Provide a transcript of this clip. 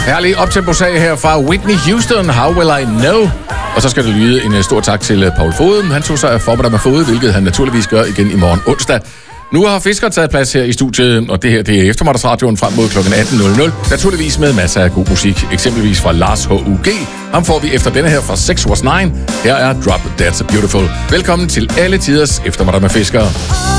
Herlig optempo-sag her fra Whitney Houston, How Will I Know? Og så skal der lyde en stor tak til Paul Fode. Han tog sig af formiddag med Fode, hvilket han naturligvis gør igen i morgen onsdag. Nu har Fisker taget plads her i studiet, og det her det er eftermiddagsradioen frem mod kl. 18.00. Naturligvis med masser af god musik, eksempelvis fra Lars H.U.G. Ham får vi efter denne her fra 6 Was 9. Her er Drop That's Beautiful. Velkommen til alle tiders eftermiddag med Fisker.